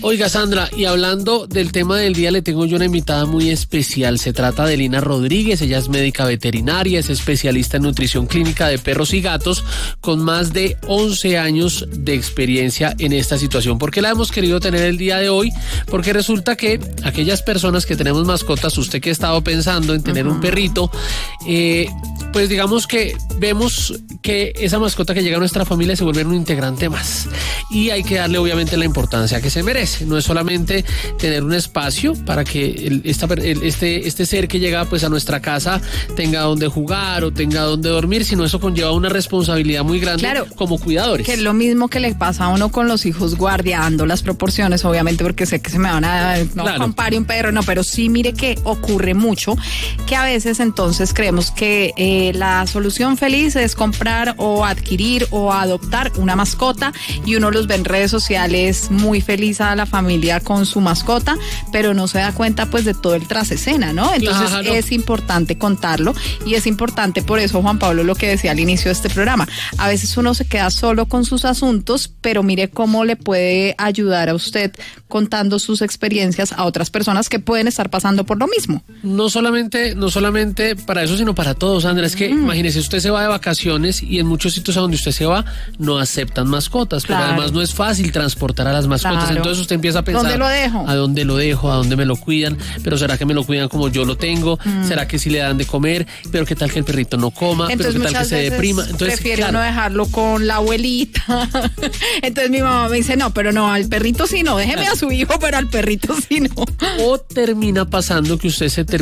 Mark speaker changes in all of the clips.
Speaker 1: Oiga, Sandra, y hablando del tema del día, le tengo yo una invitada muy especial. Se trata de Lina Rodríguez. Ella es médica veterinaria, es especialista en nutrición clínica de perros y gatos, con más de 11 años de experiencia en esta situación. ¿Por qué la hemos querido tener el día de hoy? Porque resulta que aquellas personas que tenemos mascotas, usted que ha estado pensando en tener un perrito, pues digamos que vemos que esa mascota que llega a nuestra familia se vuelve un integrante más. Y hay que darle obviamente la importancia que se merece. No es solamente tener un espacio para que este ser que llega pues a nuestra casa tenga donde jugar o tenga donde dormir, sino eso conlleva una responsabilidad muy grande, claro, como cuidadores.
Speaker 2: Que es lo mismo que le pasa a uno con los hijos, guardando las proporciones, obviamente, porque sé que se me van a compare un perro, no, pero sí, mire que ocurre mucho, que a veces entonces creemos que la solución feliz es comprar o adquirir o adoptar una mascota, y uno los ve en redes sociales muy feliz a la familia con su mascota, pero no se da cuenta pues de todo el trasescena, ¿no? Entonces es importante contarlo, y es importante, por eso, Juan Pablo, lo que decía al inicio de este programa, a veces uno se queda solo con sus asuntos, pero mire cómo le puede ayudar a usted contando sus experiencias a otras personas que pueden estar pasando por lo mismo.
Speaker 1: No solamente para eso, sino para todos, Andrea. Es que imagínese, usted se va de vacaciones y en muchos sitios a donde usted se va no aceptan mascotas, pero además no es fácil transportar a las mascotas. Entonces usted empieza a pensar,
Speaker 2: ¿dónde lo dejo?
Speaker 1: ¿A dónde lo dejo? ¿A dónde me lo cuidan? ¿Pero será que me lo cuidan como yo lo tengo? ¿Será que sí le dan de comer? ¿Pero qué tal que el perrito no coma?
Speaker 2: Entonces,
Speaker 1: ¿pero qué tal que se deprima? Entonces
Speaker 2: prefiero no dejarlo con la abuelita. Entonces mi mamá me dice, no, pero no, al perrito sí no, déjeme a su hijo, pero al perrito sí no.
Speaker 1: O termina pasando que usted se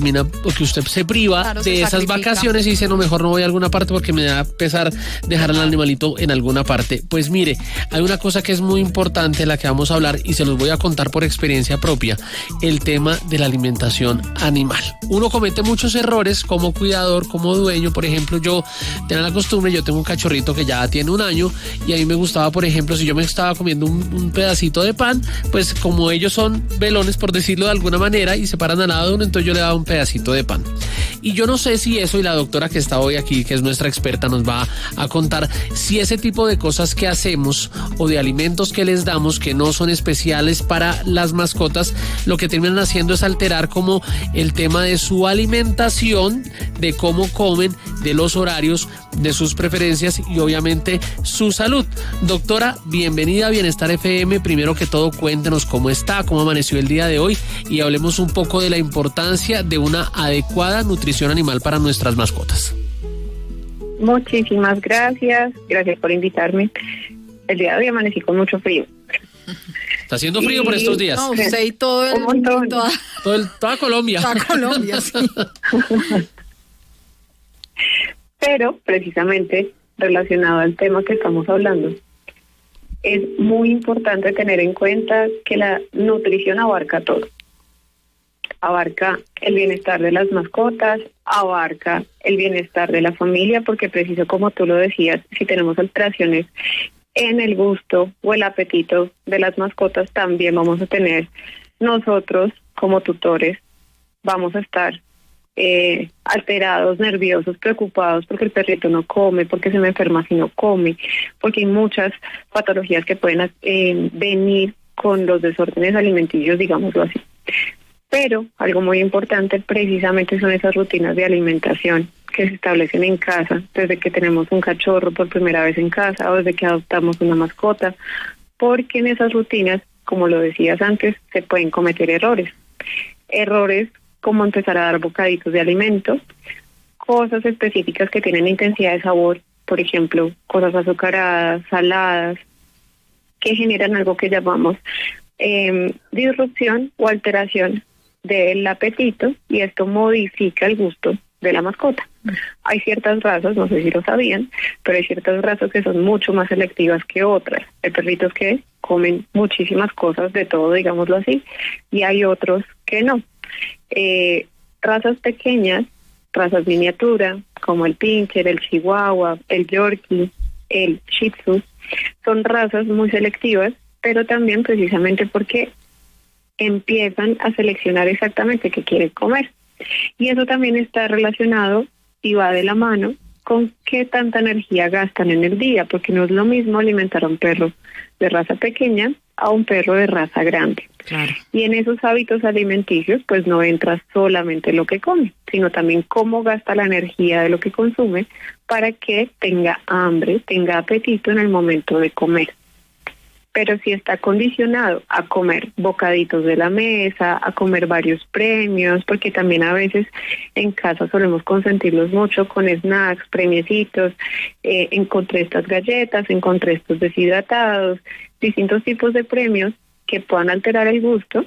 Speaker 1: priva de esas vacaciones y dice, no, mejor no voy a alguna parte porque me da pesar dejar al animalito en alguna parte. Pues mire, hay una cosa que es muy importante, la que vamos a hablar, y se los voy a contar por experiencia propia: el tema de la alimentación animal. Uno comete muchos errores como cuidador, como dueño. Por ejemplo, yo tengo la costumbre, yo tengo un cachorrito que ya tiene 1 año, y a mí me gustaba, por ejemplo, si yo me estaba comiendo un pedacito de pan, pues como ellos son velones, por decirlo de alguna manera, y se paran al lado de uno, entonces yo le daba un pedacito de pan. Y yo no sé si eso, y la doctora que está hoy aquí, que es nuestra experta, nos va a contar si ese tipo de cosas que hacemos o de alimentos que les damos que no son especiales para las mascotas, lo que terminan haciendo es alterar como el tema de su alimentación, de cómo comen, de los horarios, de sus preferencias y obviamente su salud. Doctora, bienvenida a Bienestar FM. Primero que todo, cuéntenos cómo está, cómo amaneció el día de hoy, y hablemos un poco de la importancia de una adecuada nutrición animal para nuestras mascotas.
Speaker 3: Muchísimas gracias por invitarme. El día de hoy amanecí con mucho frío.
Speaker 1: ¿Está haciendo frío por estos días?
Speaker 2: No, usted y todo el...
Speaker 1: Toda Colombia.
Speaker 2: Toda Colombia, sí.
Speaker 3: Pero, precisamente, relacionado al tema que estamos hablando, es muy importante tener en cuenta que la nutrición abarca todo. Abarca el bienestar de las mascotas, abarca el bienestar de la familia, porque preciso como tú lo decías, si tenemos alteraciones en el gusto o el apetito de las mascotas, también vamos a tener nosotros como tutores, vamos a estar alterados, nerviosos, preocupados porque el perrito no come, porque se me enferma si no come, porque hay muchas patologías que pueden venir con los desórdenes alimenticios, digámoslo así. Pero algo muy importante precisamente son esas rutinas de alimentación que se establecen en casa, desde que tenemos un cachorro por primera vez en casa o desde que adoptamos una mascota, porque en esas rutinas, como lo decías antes, se pueden cometer errores. Errores como empezar a dar bocaditos de alimentos, cosas específicas que tienen intensidad de sabor, por ejemplo, cosas azucaradas, saladas, que generan algo que llamamos disrupción o alteración del apetito, y esto modifica el gusto de la mascota. Hay ciertas razas, no sé si lo sabían, pero hay ciertas razas que son mucho más selectivas que otras. Hay perritos que comen muchísimas cosas de todo, digámoslo así, y hay otros que no. Razas pequeñas, razas miniatura, como el pincher, el chihuahua, el yorkie, el shih tzu, son razas muy selectivas, pero también precisamente porque empiezan a seleccionar exactamente qué quieren comer. Y eso también está relacionado y va de la mano con qué tanta energía gastan en el día, porque no es lo mismo alimentar a un perro de raza pequeña a un perro de raza grande.
Speaker 2: Claro.
Speaker 3: Y en esos hábitos alimenticios, pues no entra solamente lo que come, sino también cómo gasta la energía de lo que consume para que tenga hambre, tenga apetito en el momento de comer. Pero si está condicionado a comer bocaditos de la mesa, a comer varios premios, porque también a veces en casa solemos consentirlos mucho con snacks, premiecitos, encontré estas galletas, encontré estos deshidratados, distintos tipos de premios que puedan alterar el gusto,